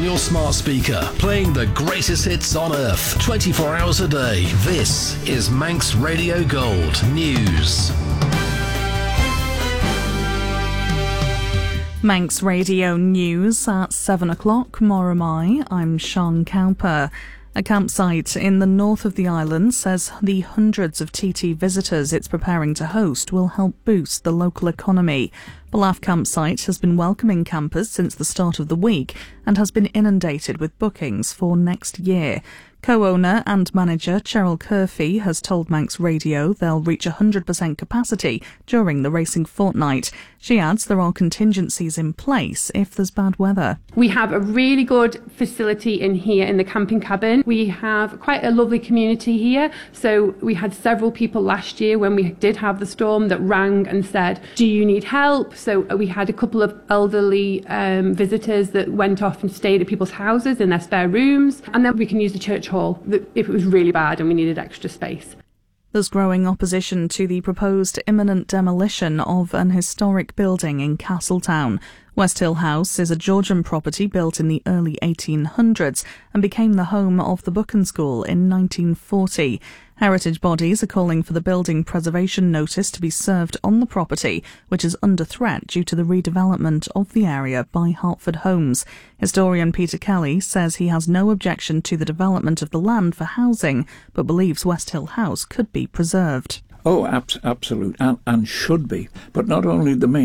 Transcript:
your smart speaker, playing the greatest hits on earth, 24 hours a day. This is Manx Radio Gold News. Manx Radio News at 7 o'clock. Moromai, I'm Sean Cowper. A campsite in the north of the island says the hundreds of TT visitors it's preparing to host will help boost the local economy. Bluff campsite has been welcoming campers since the start of the week and has been inundated with bookings for next year. Co-owner and manager Cheryl Curfey has told Manx Radio they'll reach 100% capacity during the racing fortnight. She adds there are contingencies in place if there's bad weather. We have a really good facility in here in the camping cabin. We have quite a lovely community here. So we had several people last year when we did have the storm that rang and said, do you need help? So we had a couple of elderly visitors that went off and stayed at people's houses in their spare rooms. And then we can use the church hall if it was really bad and we needed extra space. There's growing opposition to the proposed imminent demolition of an historic building in Castletown. West Hill House is a Georgian property built in the early 1800s and became the home of the Buchan School in 1940. Heritage bodies are calling for the building preservation notice to be served on the property, which is under threat due to the redevelopment of the area by Hertford Homes. Historian Peter Kelly says he has no objection to the development of the land for housing, but believes West Hill House could be preserved. Oh, absolute, and should be. But not only the main